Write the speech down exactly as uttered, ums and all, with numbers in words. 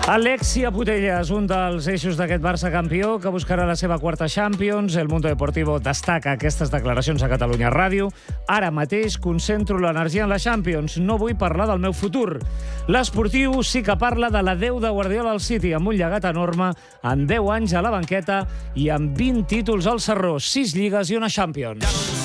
Alexia Putellas, un dels eixos d'aquest Barça campió que buscarà la seva quarta Champions. El Mundo Deportivo destaca aquestes declaracions a Catalunya Ràdio. Ara mateix concentro l'energia en la Champions. No vull parlar del meu futur. L'esportiu sí que parla de l'adeu de Guardiola al City, amb un llegat enorme, en deu anys a la banqueta i amb vint títols al sarró, sis lligues i una Champions.